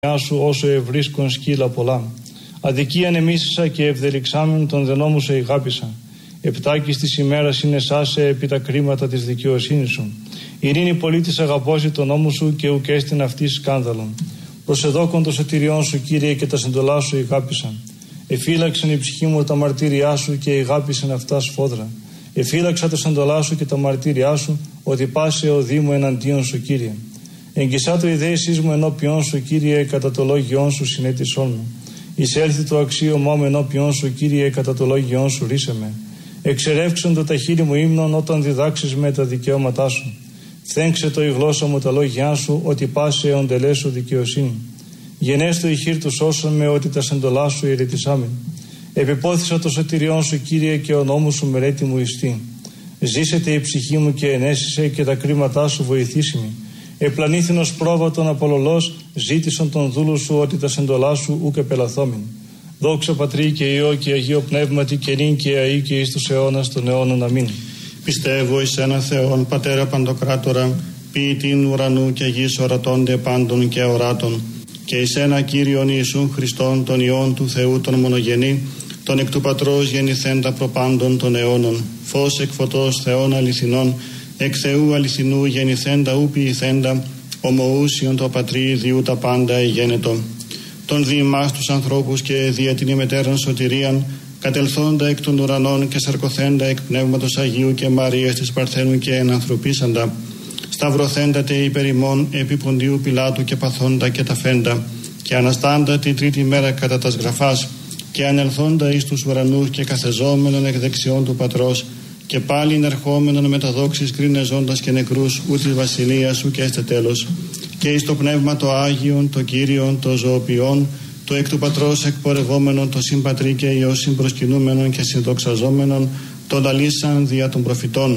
σου όσο ευρίσκον σκύλα πολλά. Αδικίαν εμίσησα και ευδελιξάμεν τον δενόμου σε ηγάπησα. Επτάκης της ημέρας είναι σάσε επί τα κρίματα της δικαιοσύνης σου. Ειρήνη πολίτης αγαπώσει τον νόμο σου και ουκ έστιν αυτή σκάνδαλον. Προσεδόκον το σωτηριόν σου, Κύριε, και τα συντολά σου ηγάπησα. Εφύλαξεν η ψυχή μου τα μαρτύριά σου και ηγάπησεν αυτά σφόδρα. Εφύλαξα τα συντολά σου και τα μαρτύριά σου, ότι πάσε ο Δήμο εναντίον σου, Κύριε. Εγκυσά το ιδέησής μου ενώπιον σου, Κύριε, κατά το λόγιόν σου συνέτησόν μου. Εισέλθει το αξίωμά μου ενώπιον σου, Κύριε, κατά το λόγιόν σου ρίσε με. Εξερεύξον το τα χείλη μου ύμνον όταν διδάξεις με τα δικαιώματά σου. Φθέγξε το η γλώσσα μου τα λόγια σου, ότι πάσε αιοντελέσω δικαιοσύνη. Γενέστο η χείρ του σώσον με, ότι τα σεντολά σου ηρετισάμεν. Επιπόθησα το σωτηριόν σου, Κύριε, και ο νόμος σου μερέτη μου ιστή. Ζήσετε η ψυχή μου και ενέσισε, και τα κρίματά σου βοηθήσιμη. Επλανήθηνος πρόβατον απολολός, ζήτησον τον δούλου σου, ότι τα σεντολά σου ούκ επελαθόμην. Δόξα Πατρί και Υιό και Αγίο Πνεύματι, και νυν και αεί και εις τους αιώνας των αιώνων. Αμήν. Πιστεύω εις ένα Θεόν, Πατέρα Παντοκράτορα, ποιητήν ουρανού και γης ορατώνται πάντων και αοράτων, και εις ένα Κύριον Ιησούν Χριστόν, τον Υιόν του Θεού τον μονογενή, τον εκ του Πατρός γεννηθέντα προπάντων των αιώνων, φως εκ φωτός Θεών αληθινών, εκ Θεού αληθινού γεννηθέντα ου ποιηθέντα, ομοούσιον το Πατρί διού τα πάντα εγένετο. Τον δι' ημάς τους ανθρώπους και δια την ημετέραν σωτηρίαν, κατελθόντα εκ των ουρανών και σαρκωθέντα εκ Πνεύματος Αγίου και Μαρίας της Παρθένου και ενανθρωπίσαντα, σταυρωθέντατε υπερ ημών επί Ποντίου Πιλάτου και παθόντα και ταφέντα, και αναστάντα την τρίτη μέρα κατά τας γραφάς, και ανελθόντα εις τους ουρανούς και καθεζόμενον εκ δεξιών του Πατρός, και πάλιν ερχόμενον με τα δόξης κρίνε ζώντας και νεκρούς, ου της βασιλείας σου και έστε τέλος. Και εις το Πνεύμα το Άγιον, το Κύριον, το ζωοποιόν, το εκ του Πατρός εκπορευόμενον, το συμπατρί και Υιό συμπροσκυνούμενον και συνδοξαζόμενον, τον αλήσαν δια των προφητών.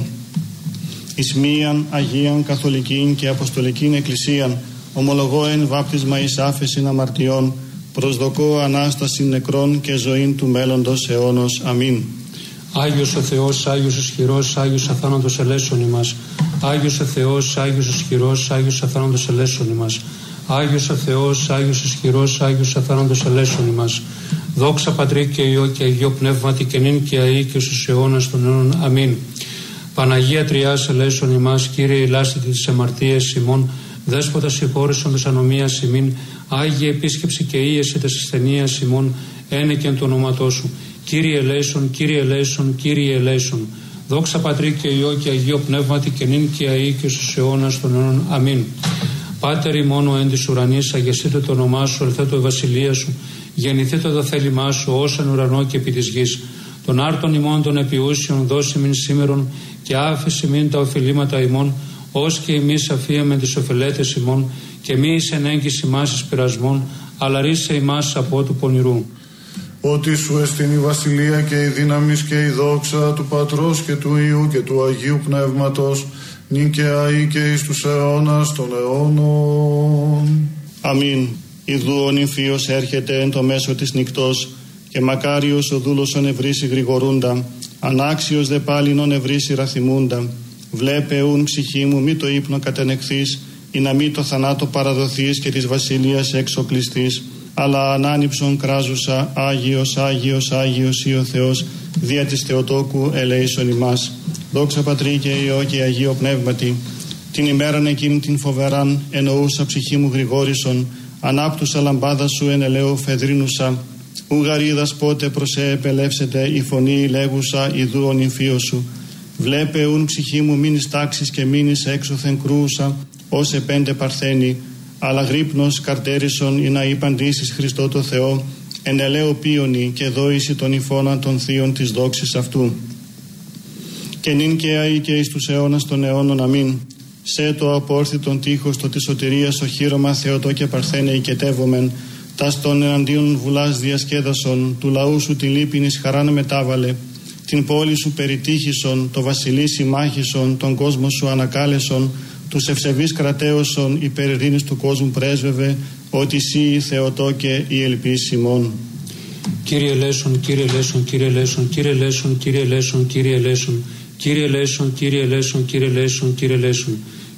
Εις μίαν Αγίαν Καθολικήν και Αποστολικήν Εκκλησίαν, ομολογώ εν βάπτισμα εις άφεσιν αμαρτιών, προσδοκώ Ανάσταση νεκρών και ζωήν του μέλλοντος αιώνος. Αμήν. Άγιος ο Θεός, Άγιος ισχυρός, Άγιος αθάνατος ελέησον ημάς. Άγιος ο Θεός, Άγιος ισχυρός, Άγιος αθάνατος ελέησον ημάς. Άγιος ο Θεός, Άγιος ισχυρός, Άγιος αθάνατος ελέησον ημάς. Δόξα Πατρί και Υιό και Αγίο Πνεύματι, και νυν και αεί και στους αιώνας των αιώνων. Αμήν. Παναγία Τριάς ελέησον ημάς, Κύριε ηλάσθητη τις αμαρτίες ημών, Δέσποτα συγχώρησον της ανομίας ημίν, Άγιε επίσκεψη και ίεση της ασθενείας ημών, ένεκεν το ονόματό σου. Κύριε ελέησον, Κύριε ελέησον, Κύριε ελέησον. Δόξα Πατρί και Υιό και Αγίο Πνεύματι, και νυν και αεί και στους αιώνας των αιώνων. Αμήν. Πάτερ ημών εν της ουρανής, αγιαστείτε το όνομά σου, ελθέτω η βασιλεία σου, γεννηθείτε το θέλημά σου, ως εν ουρανό και επί της γης. Των άρτων ημών των επιούσιων δώσει μην σήμερον, και άφηση μην τα οφειλήματα ημών, ως και εμείς αφίεμεν τις οφελέτες ημών, και μη εις ενέγγις ημάς εις πειρασμών, αλλά ρίσε ημάς από του πονηρού. Ότι σου εστιν η βασιλεία και η δύναμις και η δόξα του Πατρός και του Υιού και του Αγίου Πνεύματος, νυν και αεί και εις τους αιώνας των αιώνων. Αμήν. Ιδού ο νυμφίος έρχεται εν το μέσο της νυκτός, και μακάριος ο δούλος ο νευρίσει γρηγορούντα, ανάξιος δε πάλιν ο νευρίσει ραθυμούντα. Βλέπε ουν ψυχή μου μη το ύπνο κατενεχθείς, ή να μη το θανάτο παραδοθείς και της βασιλείας έξω κλειστείς, αλλά ανάνυψον κράζουσα, Άγιος, Άγιος, Άγιος ή ο Θεός, δια της Θεοτόκου ελέησον ημάς. Δόξα Πατρί και Υιό και Αγίο Πνεύματι, την ημέραν εκείνη την φοβεράν, εννοούσα ψυχή μου γρηγόρησον, ανάπτουσα λαμπάδα σου εν ελαίου φεδρίνουσα, ουγαρίδας πότε προσέ επελεύσετε η φωνή λέγουσα ιδού ο νυμφίος σου. Βλέπε ουν ψυχή μου μείνεις τάξεις και μείνεις έξωθεν κρούσα, ως επέντε παρθένη, αλλά γρύπνος καρτέρισον ή να υπαντήσεις Χριστό το Θεό, εν ελαίου πίονι και δόηση των υφώναν των θείων της δόξης αυτού. Και νυν και αεί και εις τους αιώνας των αιώνων. Αμήν. Σε το απόρθητον τείχος το της σωτηρίας οχύρωμα Θεοτό και παρθένε οικετεύομεν, τας των εναντίον βουλάς διασκέδασον, του λαού σου την λύπηνης χαράν μετάβαλε, την πόλη σου περιτύχησον, το βασιλεί συμμάχησον, τον κόσμο σου ανακάλεσον, τους ευσεβείς κρατέωσον, υπέρ ειρήνης του κόσμου πρέσβευε, ότι εσύ Θεοτό και η ελπίς ημών. Κύριε ελέησον, Κύριε ελέησον, Κύριε ελέησον, Κύριε ελέησον, Κύριε ελέησον, Κύριε ελέησον, Κύριε ελέησον, Κύριε ελέησον, Κύριε ελέησον, Κύριε ελέησον,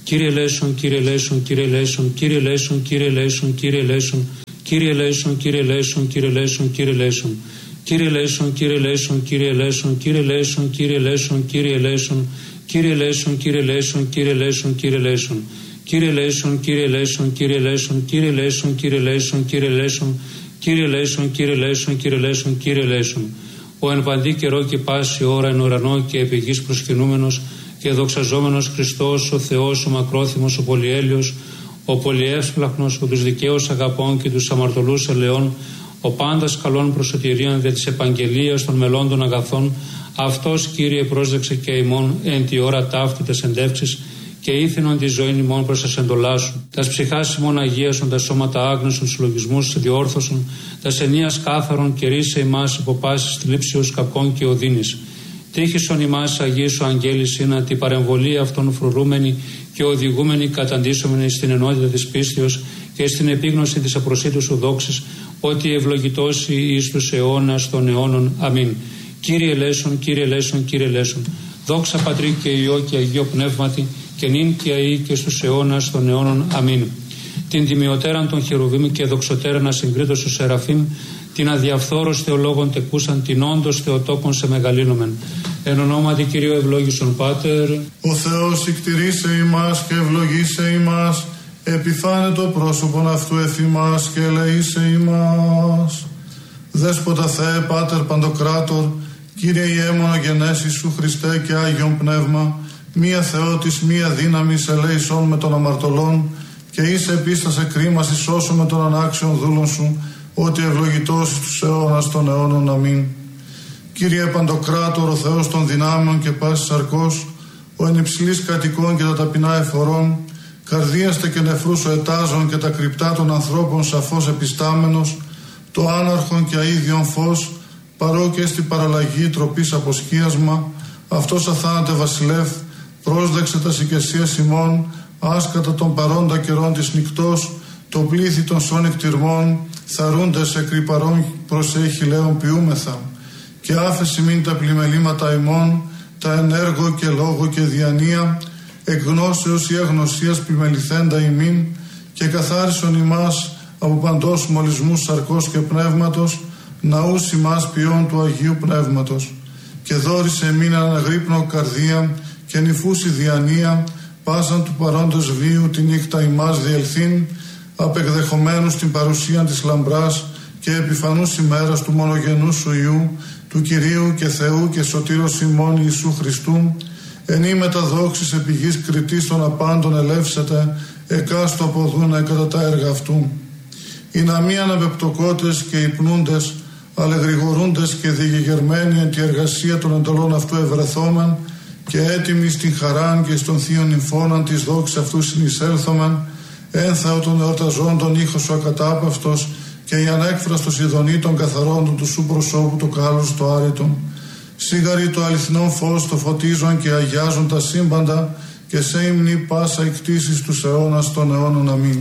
Κύριε ελέησον, Κύριε ελέησον, Κύριε ελέησον, Κύριε ελέησον, Κύριε ελέησον, Κύριε ελέησον, Κύριε ελέησον, Κύριε ελέησον, Κύριε ελέησον, Κύριε ελέησον. Κύριε ελέησον, Κύριε ελέησον, Κύριε ελέησον, Κύριε ελέησον, Κύριε ελέησον, Κύριε ελέησον, Κύριε ελέησον, Κύριε ελέησον, Κύριε ελέησον, Κύριε ελέησον. Κύριε ελέησον, Κύριε ελέησον, Κύριε ελέησον, Κύριε ελέησον, Κύριε ελέησον, Κύριε ελέησον, Κύριε ελέησον, Κύριε ελέησον, Κύριε ελέησον, Κύριε ελέησον. Ο εν παντή καιρό και πάση ώρα εν ουρανό και επί γης προσκυνούμενος και δοξαζόμενος Χριστός, ο Θεός, ο μακρόθυμος, ο πολυέλιος, ο πολυεύσπλαχνος, ο τους δικαίους αγαπών και τους αμαρτωλούς ελεών, ο πάντας καλών προσωτηρίων δια της επαγγελίας των μελών των αγαθών, αυτός Κύριε πρόσδεξε και ημών εν τη ώρα ταύτη τες εντεύξεις και ήθινον τη ζωή ημών προς τα εντολά σου. Τας ψυχάς ημών αγίασον, τα σώματα άγνωσον, συλλογισμούς διόρθωσον, τας ενίας κάθαρον και ρίσε ημάς υπό πάσης θλίψεως κακών και οδύνης. Τύχησον ημάς Αγίου σου αγγέλης είναι την παρεμβολή αυτών φρουρούμενη και οδηγούμενη καταντήσομενη στην ενότητα της πίστεως και στην επίγνωση της απροσίτου σου δόξης, ότι ευλογητώσει εις τους αιώνας των αιώνων. Αμήν. Κύριε ελέησον, Κύριε ελέησον, Κύριε ελέησον. Δόξα Πατρί και Υιό και Αγίο Πνεύματι και νυν και αεί και στους αιώνας των αιώνων. Αμήν. Την τιμιωτέραν των χερουβίμ και δοξωτέραν ασυγκρίτως του Σεραφείμ, την αδιαφθόρος θεολόγων τεκούσαν, την όντως θεοτόκον σε μεγαλύνομεν. Εν ονόματι Κυρίου ευλόγησον Πάτερ. Ο Θεός ικτηρίσε ημάς και ευλογήσε ημάς, επιφάνε το πρόσωπον αυτού εφημάς και ελεήσε ημάς. Δέσποτα Θεέ Πάτερ Παντοκράτορ, Κύριε Ιέμονο γενέσεις σου Χριστέ και Άγιον Πνεύμα, μία Θεότης, μία δύναμης ελέησον με των αμαρτωλών και είσαι επίστασε κρίμας ισώσου με των ανάξιων δούλων σου, ότι ευλογητός εις τους αιώνας των αιώνων. Αμήν. Κύριε Παντοκράτορ, ο Θεός των δυνάμεων και πάσης σαρκός, ο εν υψηλής κατοικών και τα ταπεινά εφορών, καρδίαστε και νεφρούς ο ετάζων και τα κρυπτά των ανθρώπων σαφώς επιστάμενος, το άναρχον και αΐδιον φως, παρό και στη παραλλαγή τροπής αποσχίασμα, αυτός αθάνατε βασιλεύ, πρόσδεξε τα οικεσίας ημών, άσκατα των παρόντα καιρών της νυκτός, το πλήθη των σών εκτιρμών, θαρούντες εκρυπαρών προσέχει λέον ποιούμεθα, και άφεση μην τα πλημελήματα ημών, τα ενέργο και λόγο και διανία, εκγνώσεως ή αγνωσίας πλημεληθέντα ημίν, και καθάρισον ημάς από παντός μολυσμούς σαρκός και πνεύματος, ναούς ημάς ποιών του Αγίου Πνεύματος, και δόρισε εμήν αναγρύπνο καρδία και νυφούση διανία, πάσαν του παρόντος βίου τη νύχτα ημάς διελθύν, απεκδεχομένους την παρουσία της λαμπράς και επιφανούς ημέρας του μονογενού σου Υιού, του Κυρίου και Θεού και Σωτήρος ημών Ιησού Χριστού, εν ή μεταδόξης επί γης κριτής των απάντων ελεύσετε, εκάστο αποδούνε κατά τα έργα αυτού. Οι να μη αναπεπτοκότες και υπνούντες, αλλά γρηγορούντες και διηγερμένοι εν τη εργασία των εντολών αυτού ευρεθόμεν, και έτοιμοι στην χαράν και στον θείον νυμφώναν της δόξης αυτού συνεισέλθομεν, ένθαο των εορταζόντων ήχος σου ακατάπαυτος, και η ανέκφραστος ειδονή των καθαρόντων του σου προσώπου το κάλος το άρετον. Σίγαρη το αληθινό φως το φωτίζον και αγιάζουν τα σύμπαντα, και σε ύμνη πάσα εκτίσεις τους αιώνας των αιώνων. Αμήν.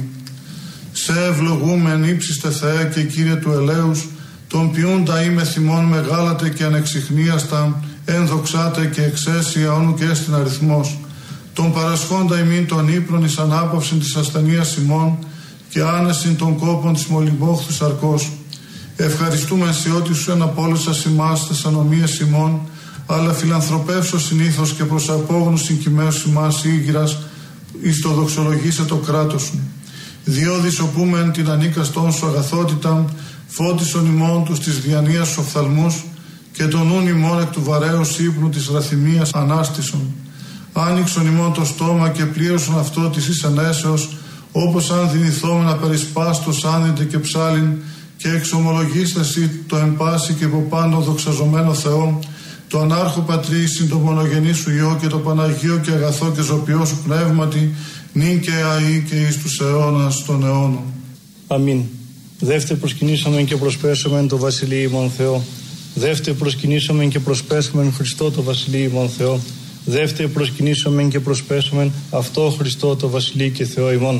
Σε ευλογούμεν ύψιστε Θεέ και Κύριε του ελέους, τον ποιούντα είμαι θυμών μεγάλατε και ανεξιχνίαστα, ενδοξάτε και εξαίσια όνου και στην αριθμός. Τον παρασχόντα ημίν των ύπνων εις ανάπαυσιν της ασθενείας ημών και άνεσιν των κόπων της μολυμπόχθου σαρκός. Ευχαριστούμε σε ότι σου εναπόλυσας ημάς τες ανομίες ημών, αλλά φιλανθρωπεύσω συνήθως και προς απόγνωσιν κοιμαίους ημάς ήγυρας, εις το δοξολογήσε το κράτος σου. Διόδης οπούμεν την ανίκαστόν σου αγαθότητα, φώτισον ημών τους της διανοίας σου οφθαλμούς, και τον ούν ημών εκ του βαρέως ύπνου της ραθυμίας ανάστησον. Άνοιξον ημών το στόμα και πλήρωσον αυτό της εις ενέσεως, όπως αν δυνηθόμενα περισπάστος άνδυτε και ψάλιν, και εξομολογήστε εσύ το εμπάση και από πάνω δοξαζομένο Θεό, το ανάρχο Πατρί συν το μονογενή σου Υιό και το Παναγίο και αγαθό και ζωπιό σου πνεύματι, νυν και αεί και εις τους αιώνας των αιώνων. Αμήν. Δεύτε προσκυνήσαμεν και προσπέσαμεν το Βασιλείο ημών Θεό. Δεύτε προσκυνήσαμεν και προσπέσαμεν Χριστό το Βασιλείο ημών Θεό. Δεύτε προσκυνήσαμεν και προσπέσαμεν αυτό Χριστό το Βασιλείο και Θεό ημών.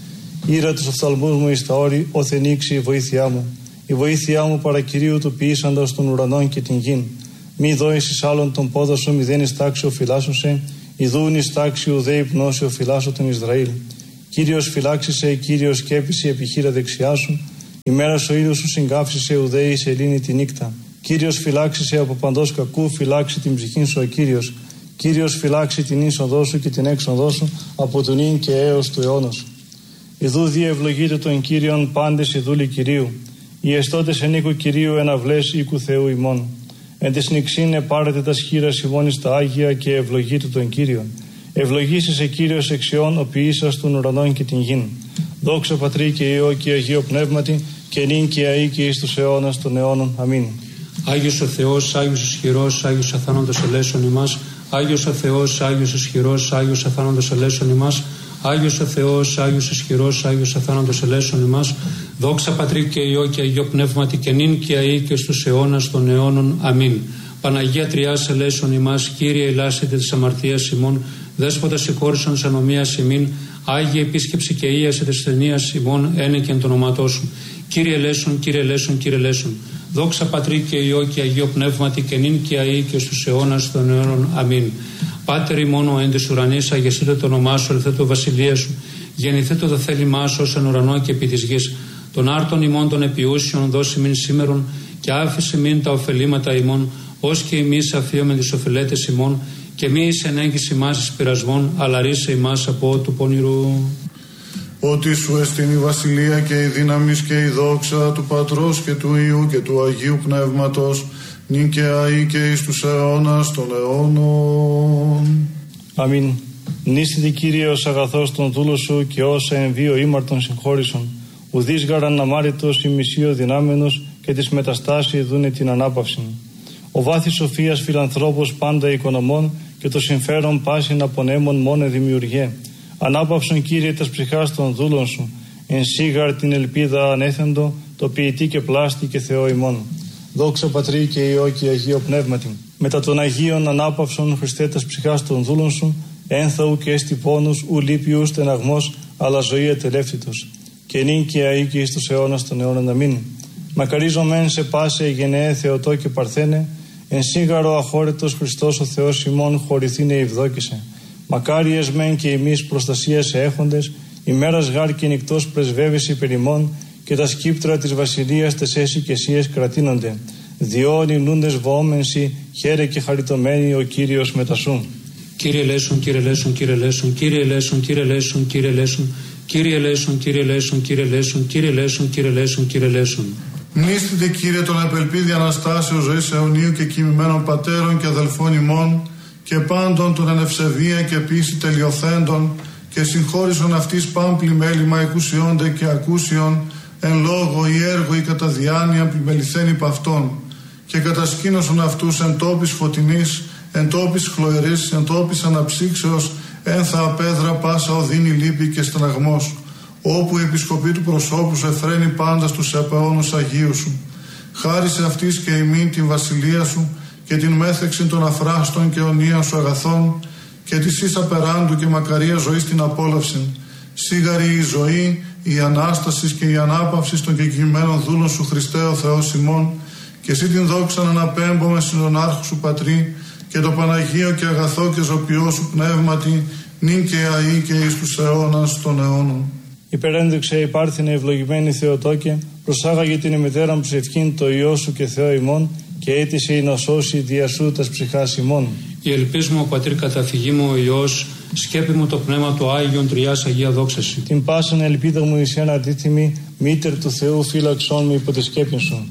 Ήρα τους οφθαλμούς μου εις τα όρη, όθεν ήξει η βοήθειά μου. Η βοήθειά μου παρακυρίου του ποιήσαντας των ουρανών και την γην. Μη δώεις εις άλλον τον πόδο σου, μηδέν εις τάξιο φυλάσσωσε, Ιδούν εις τάξη ουδέη πνώσιο φυλάσσο τον Ισραήλ. Κύριος φυλάξησε, Κύριος σκέπησε επιχείρα δεξιά σου. Ημέρας ο ήλιος σου συγκάφισε ουδέη σε ελύνη τη νύκτα. Κύριος φυλάξησε από παντός κακού, φυλάξει την ψυχήν σου ο Κύριος. Κύριος φυλάξει την είσοδό σου και την έξοδό σου από τον ίν και έως του αιώνος. Ιδού διευλογείτε τον Κύριον πάντες οι δούλοι Κυρίου. Οι εστώτες εν οίκου Κυρίου εναυλές οίκου Θεού ημών. Εν της νηξήν επάρετε τα σχήρας ημών εις τα Άγια και ευλογείτε τον Κύριον. Ευλογήσεσαι Κύριος εξιών ο ποιήσας των ουρανών και την γην. Δόξα Πατρί και Υιό και Αγίο Πνεύματι και νυν και αεί και εις τους αιώνας των αιώνων. Αμήν. Άγιος ο Θεός, Άγιος ισχυρός, Άγιος αθάνατος ελέησον ημάς. Άγιος ο Θεός, Άγιος ισχυρός, Άγιος αθάνατος ελέησον ημάς. Άγιος ο Θεός, Άγιος ισχυρός, Άγιος αθάνατος ελέησον ημάς. Δόξα Πατρί και Υιό και Αγίο Πνεύματι και νυν και αεί και στους αιώνας των αιώνων. Αμήν. Παναγία Τριάς ελέησον ημάς. Κύριε ελάσσετε της αμαρτίας ημών. Δέσποτα συγχώρησον της ανομίας ημίν. Άγιε επίσκεψη και ίαση της ταινίας ημών ένεκεν το ονόματό σου. Κύριε ελέησον, Κύριε ελέησον, Κύριε ελέησον. Δόξα Πατρί και Υιό και Αγίο Πνεύματι και νυν και αεί και στους αιώνας των αιώνων. Αμήν. Πάτερ ημών εν της ουρανής, αγιαστείτε το όνομά σου, ελθέ το βασιλεία σου. Γεννηθείτε το θέλημά σου ως εν ουρανό και επί της γης. Των άρτων ημών των επιούσιων δώσει μην σήμερον και άφησε μην τα ωφελήματα ημών, ως και εμείς αφίωμεν τις οφειλέτες ημών, και μη εις ενέγγιση ημάς εις πειρασμών, αλλά ρίσε ημάς από του πονηρού. Ότι σου εστιν η βασιλεία και η δύναμις και η δόξα του Πατρός και του Υιού και του Αγίου Πνεύματος, νυν και αεί και εις τους αιώνας των αιώνων. Αμήν. Νίστητη Κύριε ως αγαθός των δούλων σου και όσα εν βίο ήμαρτον συγχώρησον. Ουδείς γαραν αμάριτος η μισείο δυνάμενος και της μεταστάσεως δούνε την ανάπαυση. Ο βάθης σοφίας φιλανθρώπος πάντα οικονομών και το συμφέρον πάσιν απονέμων μόνε δημιουργέ. Ανάπαυσον Κύριε τας ψυχάς των δούλων σου, εν σίγαρ την ελπίδα ανέθεντο, το ποιητή και πλάστη και Θεό ημών. Δόξα Πατρί και Υιό και Αγίο Πνεύματι. Μετά των Αγίων ανάπαυσον Χριστέ τας ψυχάς των δούλων σου, ένθαου και έστι πόνους, ου λύπη ου στεναγμός, αλλά ζωή ατελεύτητος. Και νυν και αεί και εις τους αιώνας των αιώνων. Αμήν. Μακαρίζομεν σε πάσε γενναίε Θεοτό και Παρθένε, εν σίγαρο αχώρετος Χριστός ο Θεός ημών χωρηθήνε ευδόκησε. Μακάριες μεν και εμείς προστασίας έχοντες, ημέρας γάρ και νυκτός πρεσβεύεις υπερ ημών, και τα σκύπτρα της βασιλείας τες έσυ και εσίες κρατείνονται. Διόν νούντες βοόμενσι, χαίρε και χαριτωμένοι ο Κύριος μετασού. Κύριε ελέησον, Κύριε ελέησον, Κύριε ελέησον, Κύριε ελέησον, Κύριε ελέησον, Κύριε ελέησον, Κύριε ελέησον, Κύριε ελέησον, Κύριε ελέησον, Κύριε ελέησον, Κύριε ελέησον, Κύριε ελέησον. Μνήστητε Κύριε τον απελπίδη Αναστάσεως ζωής αιωνίου και κοιμημένων πατέρων και αδελφών ημών και πάντων των εν ευσεβία και πίστη τελειοθέντων και συγχώρησον αυτής παν πλημέλημα εκουσιόνται και ακούσιον εν λόγω ή έργο ή κατά διάνοια πλημεληθέν υπ' αυτών και κατασκήνωσον αυτούς εν τόπης φωτεινής, εν τόπης χλωερής, εν τόπης αναψύξεως, ένθα απέδρα πάσα οδύνη λύπη και στεναγμός, όπου η επισκοπή του προσώπου σου εφραίνει πάντα στους επαώνους Αγίου σου. Χάρισε αυτής και ημίν την βασιλεία σου και την μέθεξη των αφράστων και αιωνίων σου αγαθών και της ίσα περάντου και μακαρία ζωής την απόλαυση. Σίγαρη η ζωή, η Ανάσταση και η ανάπαυση των κεκοιμμένων δούλων σου Χριστέ ο Θεός ημών, και εσύ την δόξα να αναπέμπω στην τον άρχου σου Πατρί και το Παναγίο και αγαθό και ζωπιό σου πνεύματι, νυν και αεί και εις τους αιώνας των αιώνων. Υπερένδειξε υπάρθινε ευλογημένη Θεοτόκε, προσάγαγε την ημετέραν ψευκήν το Υιό σου και Θεό ημών, και αίτησε η να σώσει δια σου τας ψυχάς ημών. Η ελπίς μου ο Πατρί καταφυγή μου ο Υιός, σκέπη μου το πνεύμα του Άγιον Τριάς Αγία δόξαση. Την πάσαν ελπίδα μου εις ένα αντίθυμη, μήτερ του Θεού φύλαξόν με υπό τη σκέπη σου.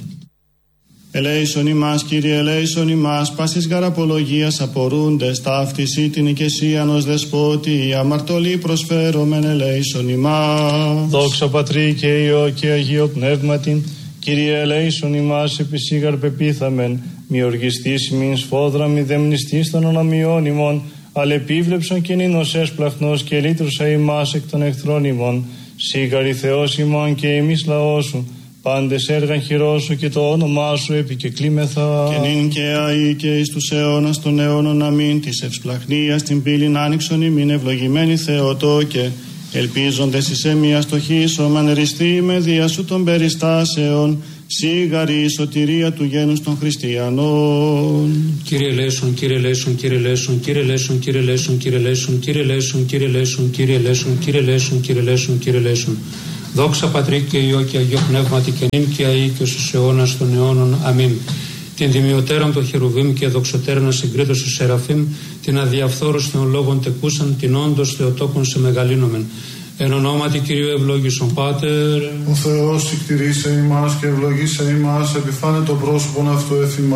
Ελέησον ημάς, Κύριε, ελέησον ημάς, πάσης γαραπολογίας απορούντες, ταύτιση την οικεσίαν ως δεσπότη, αμαρτωλή προσφέρομεν, ελέησον ημάς. Δόξα Πατρί και Υιό και Αγίο Πνεύματι, Κύριε, ελέησον ημάς, επισήγαρ πεπίθαμεν, μη οργιστής μην σφόδρα, μη δεμνιστής των ονομιών ημών, αλλά επίβλεψον και νίνος έσπλαχνος και λύτρουσα ημάς εκ των εχθρών ημών, σίγαρη Θεός ημών και εμείς λαός σου, πάντες έργαν χειρός σου και το όνομά σου επικεκλήμεθα. Και νυν και αεί και εις τους αιώνας των αιώνων αμήν, της ευσπλαχνίας την πύλην άνοιξον ημίν ευλογημένη Θεοτόκε, ελπίζοντες εις εμία στοχής ομαν εριστεί με δία σου των περιστάσεων, Σίγαρη η σωτηρία του γένους των χριστιανών. Κύριε ελέησον, Κύριε ελέησον, Κύριε ελέησον, Κύριε ελέησον, Κύριε ελέησον, Κύριε ελέησον, Κύριε ελέησον, Κύριε ελέησον, Κύριε ελέησον, Κύριε ελέησον, Κύριε ελέησον, Κύριε ελέησον. Δόξα Πατρί και Υιό και Αγίο Πνεύματι και νυν και αεί και ως αιώνας των αιώνων. Αμήν. Την τιμιωτέραν των χερουβίμ και δοξωτέραν ασυγκρίτως του Σεραφείμ, την αδιαφθόρους των λόγων τεκούσαν, την όντως Θεοτόκον σε μεγαλύνομεν. Εν ονόματι Κυρίου ευλόγησον Πάτερ. Ο Θεός συκτηρίσε ημάς και ευλογήσε ημάς, επιφάνε το πρόσωπον αυτού εφημάς.